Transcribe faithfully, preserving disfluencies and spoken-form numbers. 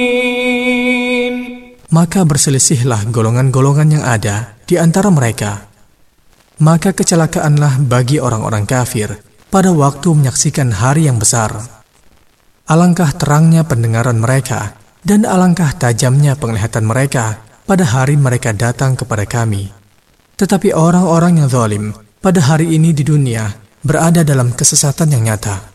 Maka berselisihlah golongan-golongan yang ada di antara mereka. Maka kecelakaanlah bagi orang-orang kafir pada waktu menyaksikan hari yang besar. Alangkah terangnya pendengaran mereka dan alangkah tajamnya penglihatan mereka pada hari mereka datang kepada kami. Tetapi orang-orang yang zalim pada hari ini di dunia berada dalam kesesatan yang nyata.